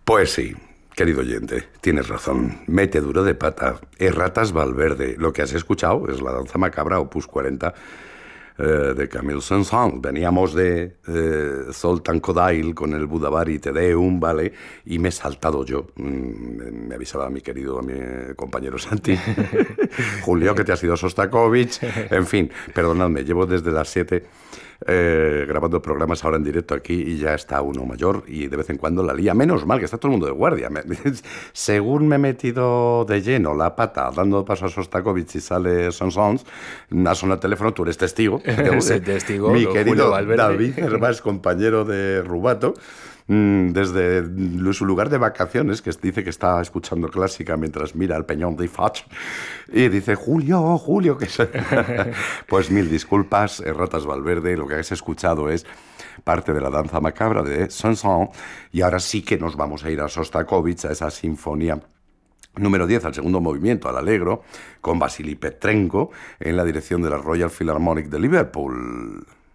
Pues sí, querido oyente, tienes razón. Mete duro de pata. Erratas Valverde. Lo que has escuchado es la danza macabra, opus 40, de Camille Saint-Saëns. Veníamos de Zoltán Kodály con el Budavari Te Deum, ¿vale? Y me he saltado yo. Me avisaba mi querido compañero Santi. Julio, que te has ido a Sostakovich. En fin, perdonadme, llevo desde las 7 grabando programas ahora en directo aquí y ya está uno mayor y de vez en cuando la lía. Menos mal que está todo el mundo de guardia. Según me he metido de lleno la pata dando paso a Sostakovich y sale Saint-Saëns, ha sonado el teléfono, tú eres testigo. Soy testigo, Mi querido Valverde. David Hervás, compañero de Rubato, desde su lugar de vacaciones, que dice que está escuchando clásica mientras mira el Peñón de Fach, y dice, Julio, que pues mil disculpas, Erratas Valverde, lo que has escuchado es parte de la danza macabra de Saint-Saëns, y ahora sí que nos vamos a ir a Sostakovich, a esa sinfonía número 10, al segundo movimiento, al Allegro, con Vasily Petrenko en la dirección de la Royal Philharmonic de Liverpool.